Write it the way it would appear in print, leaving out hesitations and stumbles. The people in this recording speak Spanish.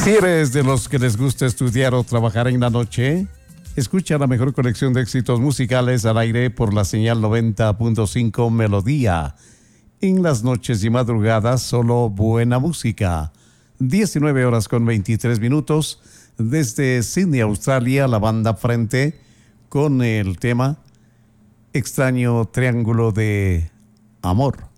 Si eres de los que les gusta estudiar o trabajar en la noche, escucha la mejor colección de éxitos musicales al aire por la señal 90.5 Melodía. En las noches y madrugadas, solo buena música. 19 horas con 23 minutos. Desde Sydney, Australia, la banda Frente con el tema Extraño Triángulo de Amor.